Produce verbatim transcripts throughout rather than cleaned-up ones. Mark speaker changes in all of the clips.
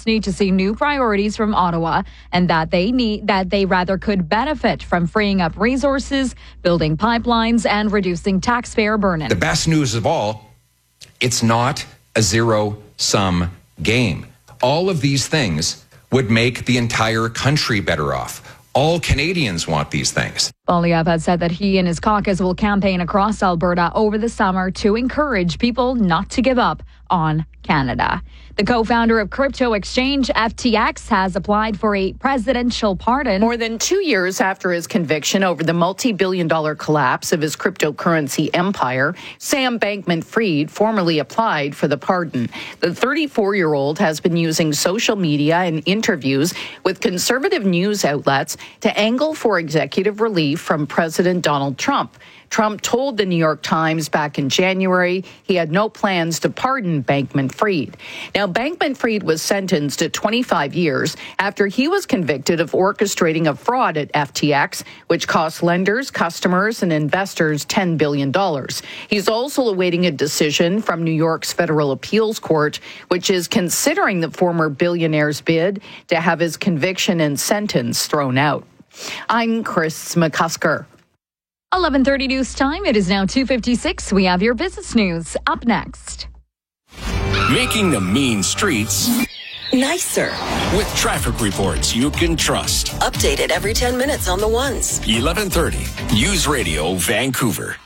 Speaker 1: just need to see new priorities from Ottawa, and that they need that they rather could benefit from freeing up resources, building pipelines, and reducing taxpayer burden.
Speaker 2: The best news of all, it's not a zero-sum game. All of these things would make the entire country better off. All Canadians want these things.
Speaker 1: Poilievre has said that he and his caucus will campaign across Alberta over the summer to encourage people not to give up on Canada. The co-founder of crypto exchange F T X has applied for a presidential pardon.
Speaker 3: More than two years after his conviction over the multi-billion dollar collapse of his cryptocurrency empire, Sam Bankman-Fried formally applied for the pardon. The thirty-four-year-old has been using social media and interviews with conservative news outlets to angle for executive relief from President Donald Trump. Trump told the New York Times back in January he had no plans to pardon Bankman-Fried. Now, Bankman-Fried was sentenced to twenty-five years after he was convicted of orchestrating a fraud at F T X, which cost lenders, customers, and investors ten billion dollars. He's also awaiting a decision from New York's Federal Appeals Court, which is considering the former billionaire's bid to have his conviction and sentence thrown out. I'm Chris McCusker.
Speaker 1: eleven thirty news time. It is now two fifty-six. We have your business news up next.
Speaker 4: Making the mean streets
Speaker 5: nicer
Speaker 4: with traffic reports you can trust.
Speaker 5: Updated every ten minutes on the ones.
Speaker 4: eleven thirty News Radio Vancouver.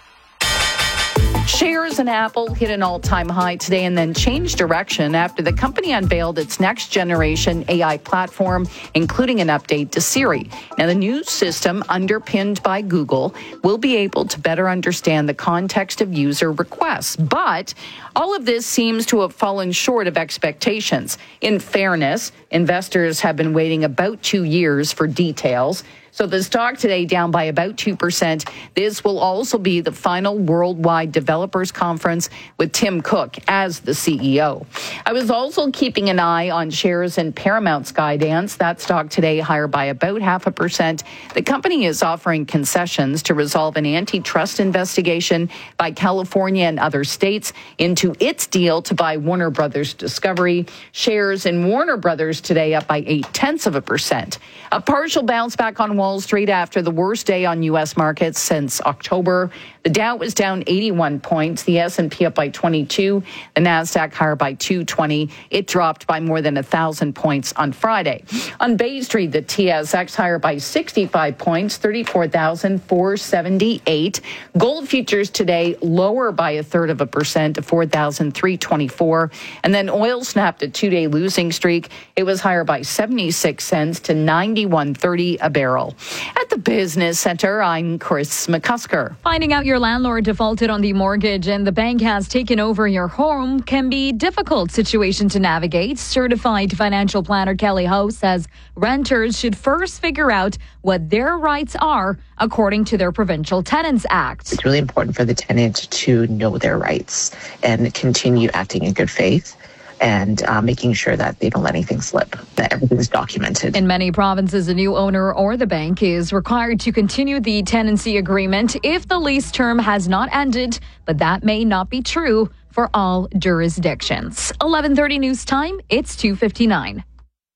Speaker 3: Shares in Apple hit an all-time high today and then changed direction after the company unveiled its next-generation A I platform, including an update to Siri. Now, the new system, underpinned by Google, will be able to better understand the context of user requests. But all of this seems to have fallen short of expectations. In fairness, investors have been waiting about two years for details. So the stock today down by about two percent. This will also be the final Worldwide Developers Conference with Tim Cook as the C E O. I was also keeping an eye on shares in Paramount Skydance. That stock today higher by about half a percent. The company is offering concessions to resolve an antitrust investigation by California and other states into its deal to buy Warner Brothers Discovery. Shares in Warner Brothers today up by eight tenths of a percent. A partial bounce back on Wall Street after the worst day on U S markets since October. The Dow was down eighty-one points, the S and P up by twenty-two, the Nasdaq higher by two twenty. It dropped by more than one thousand points on Friday. On Bay Street, the T S X higher by sixty-five points, thirty-four thousand four hundred seventy-eight. Gold futures today lower by a third of a percent to four thousand three hundred twenty-four. And then oil snapped a two-day losing streak. It was higher by seventy-six cents to ninety-one thirty a barrel. At the Business Center, I'm Chris McCusker.
Speaker 1: Finding out your landlord defaulted on the mortgage and the bank has taken over your home can be a difficult situation to navigate. Certified financial planner Kelly Ho says renters should first figure out what their rights are according to their Provincial Tenants Act.
Speaker 6: It's really important for the tenant to know their rights and continue acting in good faith, and uh, making sure that they don't let anything slip, that everything is documented.
Speaker 1: In many provinces, a new owner or the bank is required to continue the tenancy agreement if the lease term has not ended, but that may not be true for all jurisdictions. eleven thirty news time, it's two fifty-nine.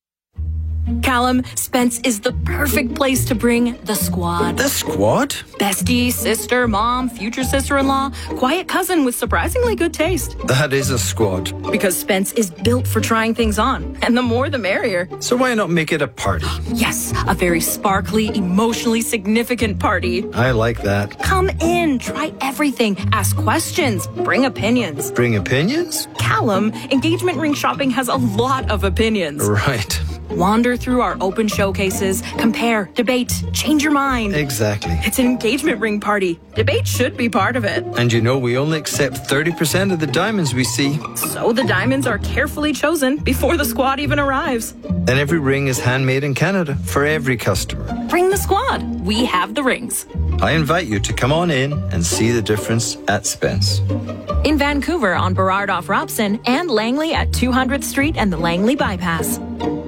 Speaker 7: Callum, Spence is the perfect place to bring the squad.
Speaker 8: The squad?
Speaker 7: Bestie, sister, mom, future sister-in-law, quiet cousin with surprisingly good taste.
Speaker 8: That is a squad.
Speaker 7: Because Spence is built for trying things on, and the more the merrier.
Speaker 8: So why not make it a party?
Speaker 7: Yes, a very sparkly, emotionally significant party.
Speaker 8: I like that.
Speaker 7: Come in, try everything, ask questions, bring opinions.
Speaker 8: Bring opinions?
Speaker 7: Callum, engagement ring shopping has a lot of opinions.
Speaker 8: Right.
Speaker 7: Wander through our open showcases, compare, debate, change your mind.
Speaker 8: Exactly.
Speaker 7: It's an engagement ring party. Debate should be part of it.
Speaker 8: And you know we only accept thirty percent of the diamonds we see.
Speaker 7: So the diamonds are carefully chosen before the squad even arrives.
Speaker 8: And every ring is handmade in Canada for every customer.
Speaker 7: Bring the squad. We have the rings.
Speaker 8: I invite you to come on in and see the difference at Spence.
Speaker 7: In Vancouver on Burrard off Robson and Langley at two hundredth Street and the Langley Bypass.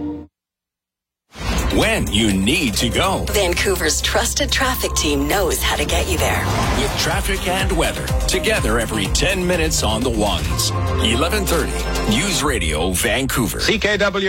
Speaker 4: When you need to go.
Speaker 5: Vancouver's trusted traffic team knows how to get you there.
Speaker 4: With traffic and weather, together every ten minutes on the ones. eleven thirty News Radio Vancouver.
Speaker 2: C K W